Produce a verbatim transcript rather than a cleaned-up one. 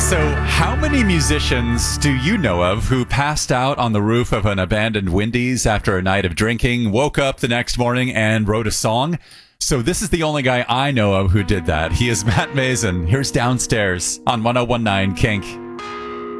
So, how many musicians do you know of who passed out on the roof of an abandoned Wendy's after a night of drinking, woke up the next morning, and wrote a song? So, this is the only guy I know of who did that. He is Matt Mason. Here's Downstairs on one oh one nine Kink.